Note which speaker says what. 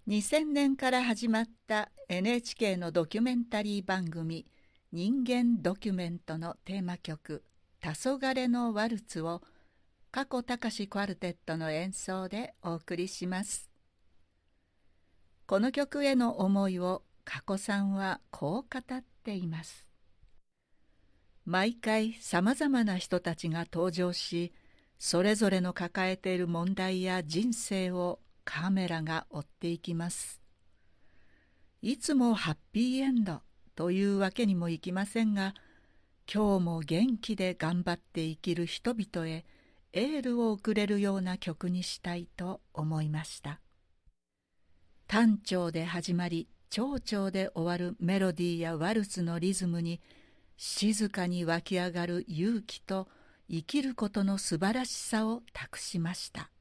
Speaker 1: 2000年から始まった NHK のドキュメンタリー番組「人間ドキュメント」のテーマ曲「黄昏のワルツ」を加古隆クワルテットの演奏でお送りします。この曲への思いを加古さんはこう語っています。毎回さまざまな人たちが登場し、それぞれの抱えている問題や人生をカメラが追っていきます。いつもハッピーエンドというわけにもいきませんが、今日も元気で頑張って生きる人々へエールを送れるような曲にしたいと思いました。単調で始まり長調で終わるメロディーやワルツのリズムに、静かに湧き上がる勇気と生きることの素晴らしさを託しました。